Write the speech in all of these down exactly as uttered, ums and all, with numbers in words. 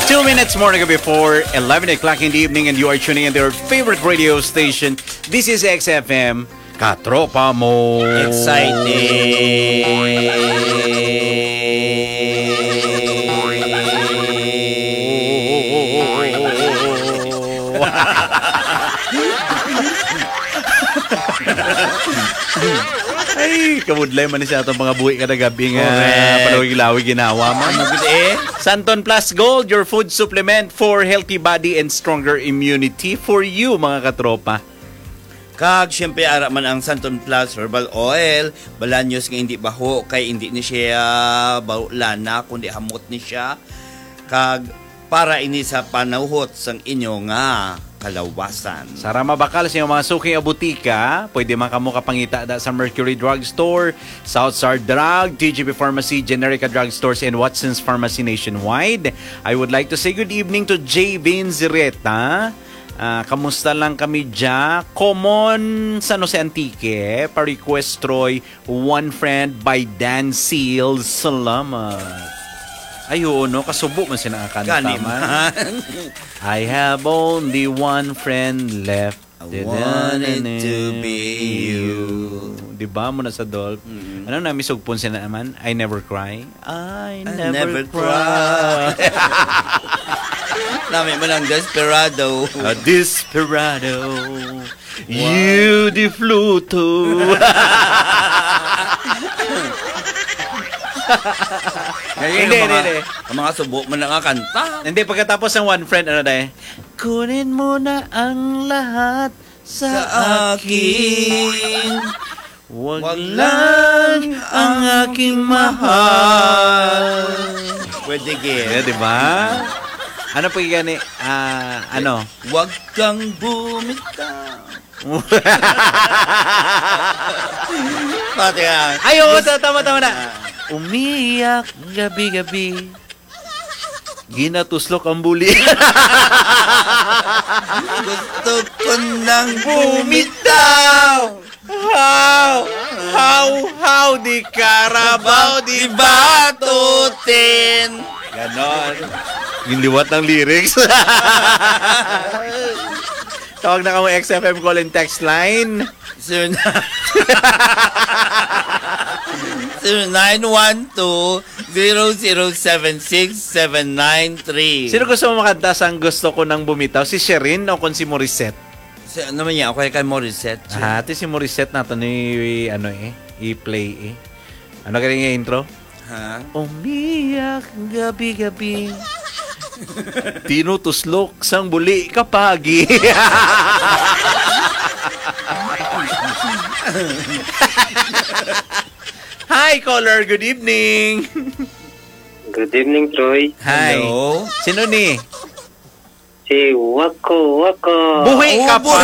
Two minutes more to go before eleven o'clock in the evening and you are tuning in to your favorite radio station. This is X F M. Katropa mo. Ay, kamudlay man siya itong mga buhi ka na gabi nga palawig-lawig ginawa man. Eh, Santon Plus Gold, your food supplement for healthy body and stronger immunity for you, mga katropa. Kag, syempre, ara man ang Santon Plus Herbal Oil. Balanyos nga hindi baho, kay hindi ni siya lana, kundi hamot ni siya. Kag, para ini sa panauhot sang inyo nga kalawasan. Sa Ramabakal sa mga suking abutika, pwede man kamo kapangita da sa Mercury Drugstore, Southstar Drug, T G P Pharmacy, Generica Drugstores, and Watson's Pharmacy nationwide. I would like to say good evening to J. Vinzireta. Uh, kamusta lang kami dyan? Common San Jose Antique, pa-request Troy, One Friend by Dan Seals. Salamat. Ayun, no? Kasubo man siya nakakanta man. I have only one friend left. I wanted to be you. Diba mo na sa Dolph? Mm-hmm. Ano na, misugpon siya na naman? I never cry. I, I never, never cry. cry. Nami mo ng Desperado. A Desperado. Wow. You the fluto. Hindi, hindi, hindi. Ang mga subo mo nakakanta. Hindi, pagkatapos ng One Friend, ano na eh? Kunin mo na ang lahat sa, sa akin. Wag, Wag lang ang aking mahal. Pwede gin. Yeah, diba? Ano pa gani? Ah, uh, ano? Wag kang bumitaw. Pati yan. Ay, oo, tama, tama na. Umiyak gabi-gabi. Ginatuslok ang buli. Gusto ko nang bumitaw. How, how, how di Carabao di batutin. Ganon. Yung liwat ng lyrics. Tawag na kamo X F M call and text line. Sir na. nine one two, zero zero seven six seven nine three. Sino gusto mo makanta sa gusto ko nang bumitaw? Si Sherin o kung si Morissette? Si, ano man yan? Ako kay Morissette. Ah, ito si Morissette natin ni ano eh, i-play eh. Ano ka rin yung intro? Ha? Umiyak gabi-gabi. Tinutuslok sang buli kapagi. Hi, caller. Good evening. Good evening, Troy. Hi. Hello. Sino ni? Si Wako Wako. Buhi ka pa?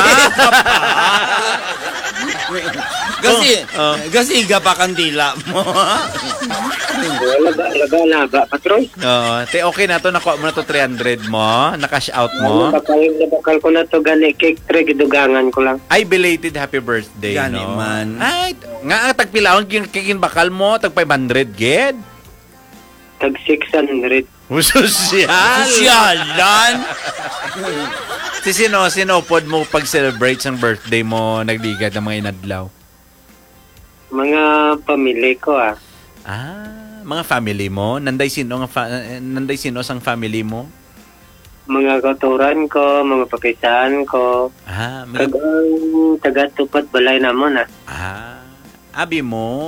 Kasi, oh. kasi iga pa kandila mo. Laga, laga, laga pa, Troy. Oo. Te, okay na to. Nakuha mo na to three hundred mo. Nakash out mo. Nabakal, nabakal ko na to gani. Cake tray, gidugangan ko lang. Ay, belated happy birthday, Gani no? man. Ay, nga, tagpilahon, kikin bakal mo, tag five hundred, ged? Tag six hundred. Sosyal! Sosyalan! Si sino, sinopod mo pag-celebrate ng birthday mo, nagligad ng mga inadlaw? Mga pamilya ko, ah. Ah, mga family mo? Nanday sino, nga fa- nanday sino sang family mo? Mga kauturan ko, mga pakisahan ko. Ah, mga... Kagang taga-tupat balay namon, ah. Ah, abi mo?